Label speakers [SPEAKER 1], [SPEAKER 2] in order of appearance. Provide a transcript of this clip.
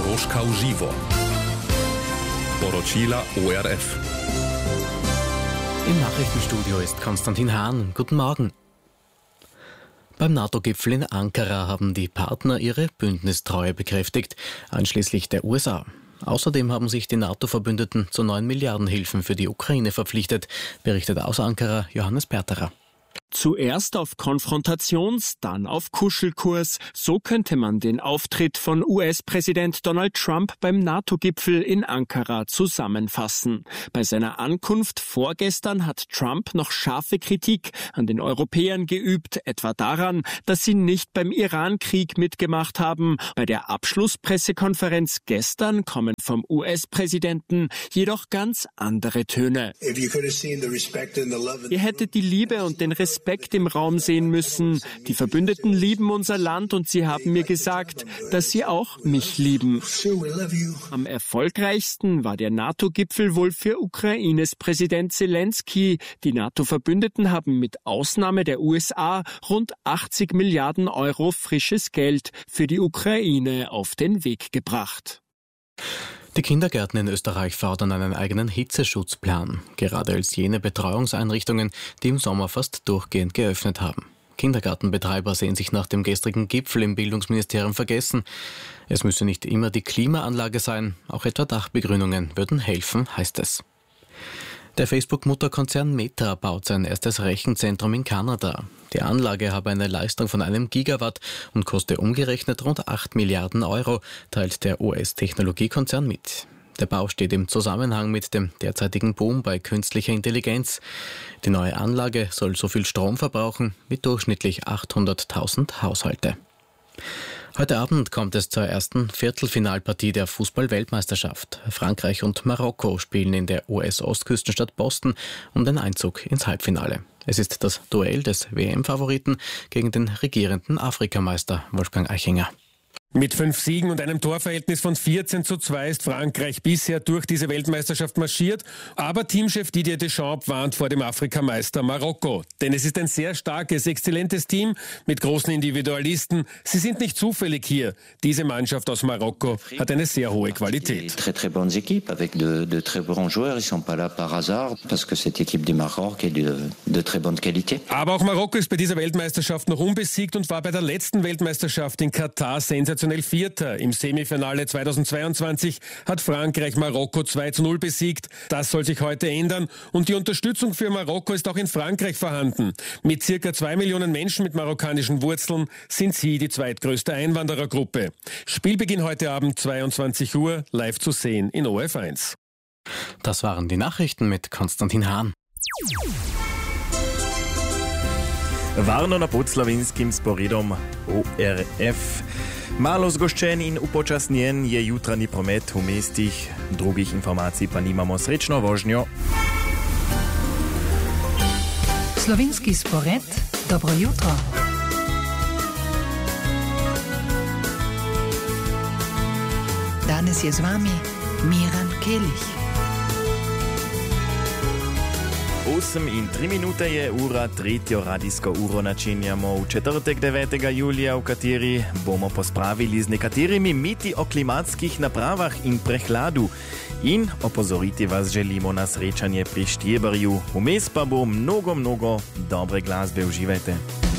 [SPEAKER 1] Poroška v živo. Poročila ORF.
[SPEAKER 2] Im Nachrichtenstudio ist Konstantin Hahn. Guten Morgen. Beim NATO-Gipfel in Ankara haben die Partner ihre Bündnistreue bekräftigt, einschließlich der USA. Außerdem haben sich die NATO-Verbündeten zu 9 Milliarden Hilfen für die Ukraine verpflichtet, berichtet aus Ankara Johannes Perterer.
[SPEAKER 3] Zuerst auf Konfrontations-, dann auf Kuschelkurs. So könnte man den Auftritt von US-Präsident Donald Trump beim NATO-Gipfel in Ankara zusammenfassen. Bei seiner Ankunft vorgestern hat Trump noch scharfe Kritik an den Europäern geübt, etwa daran, dass sie nicht beim Iran-Krieg mitgemacht haben. Bei der Abschlusspressekonferenz gestern kommen vom US-Präsidenten jedoch ganz andere Töne. Ihr hättet die Liebe und den Respekt im Raum sehen müssen. Die Verbündeten lieben unser Land und sie haben mir gesagt, dass sie auch mich lieben. Am erfolgreichsten war der NATO-Gipfel wohl für Ukraines Präsident Zelensky. Die NATO-Verbündeten haben mit Ausnahme der USA rund 80 Milliarden Euro frisches Geld für die Ukraine auf den Weg gebracht.
[SPEAKER 2] Die Kindergärten in Österreich fordern einen eigenen Hitzeschutzplan, gerade als jene Betreuungseinrichtungen, die im Sommer fast durchgehend geöffnet haben. Kindergartenbetreiber sehen sich nach dem gestrigen Gipfel im Bildungsministerium vergessen. Es müsse nicht immer die Klimaanlage sein, auch etwa Dachbegrünungen würden helfen, heißt es. Der Facebook-Mutterkonzern Meta baut sein erstes Rechenzentrum in Kanada. Die Anlage habe eine Leistung von 1 Gigawatt und koste umgerechnet rund 8 Milliarden Euro, teilt der US-Technologiekonzern mit. Der Bau steht im Zusammenhang mit dem derzeitigen Boom bei künstlicher Intelligenz. Die neue Anlage soll so viel Strom verbrauchen wie durchschnittlich 800.000 Haushalte. Heute Abend kommt es zur ersten Viertelfinalpartie der Fußball-Weltmeisterschaft. Frankreich und Marokko spielen in der US-Ostküstenstadt Boston um den Einzug ins Halbfinale. Es ist das Duell des WM-Favoriten gegen den regierenden Afrikameister Wolfgang Eichinger.
[SPEAKER 4] Mit 5 Siegen und einem Torverhältnis von 14:2 ist Frankreich bisher durch diese Weltmeisterschaft marschiert. Aber Teamchef Didier Deschamps warnt vor dem Afrikameister Marokko. Denn es ist ein sehr starkes, exzellentes Team mit großen Individualisten. Sie sind nicht zufällig hier. Diese Mannschaft aus Marokko hat eine sehr hohe Qualität.
[SPEAKER 5] Très bonnes équipes avec de très bons joueurs. Ils sont pas là par hasard parce que cette équipe du Maroc est de très bonne qualité.
[SPEAKER 4] Aber auch Marokko ist bei dieser Weltmeisterschaft noch unbesiegt und war bei der letzten Weltmeisterschaft in Katar sensationell Vierter. Im Semifinale 2022 hat Frankreich Marokko 2:0 besiegt. Das soll sich heute ändern und die Unterstützung für Marokko ist auch in Frankreich vorhanden. Mit circa 2 Millionen Menschen mit marokkanischen Wurzeln sind sie die zweitgrößte Einwanderergruppe. Spielbeginn heute Abend 22 Uhr, live zu sehen in ORF1.
[SPEAKER 2] Das waren die Nachrichten mit Konstantin Hahn.
[SPEAKER 6] Varno na Podslavenskim sporedom ORF. Malo zgoščen in upočasnjen je jutranji promet v mestih. Drugih informacij pa nimamo. Srečno vožnjo.
[SPEAKER 7] Slovenski spored. Dobro jutro. Danes je z vami Miran Kelich.
[SPEAKER 6] 8:03 je ura, tretjo radijsko uro načenjamo v četrtek 9. julija, v kateri bomo pospravili z nekaterimi miti o klimatskih napravah in prehladu. In opozoriti vas želimo na srečanje pri Štjeberju. Vmes pa bo mnogo dobre glasbe. Uživajte.